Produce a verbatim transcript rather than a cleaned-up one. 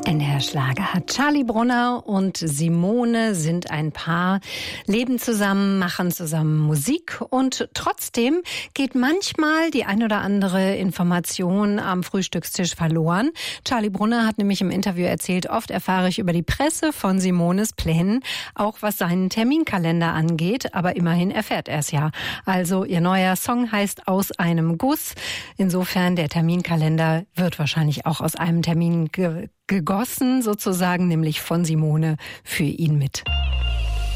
N R-Schlager hat Charlie Brunner und Simone sind ein Paar, leben zusammen, machen zusammen Musik und trotzdem geht manchmal die ein oder andere Information am Frühstückstisch verloren. Charlie Brunner hat nämlich im Interview erzählt, oft erfahre ich über die Presse von Simones Plänen, auch was seinen Terminkalender angeht, aber immerhin erfährt er es ja. Also ihr neuer Song heißt Aus einem Guss. Insofern der Terminkalender wird wahrscheinlich auch aus einem Termin ge- gegossen, sozusagen, nämlich von Simone für ihn mit.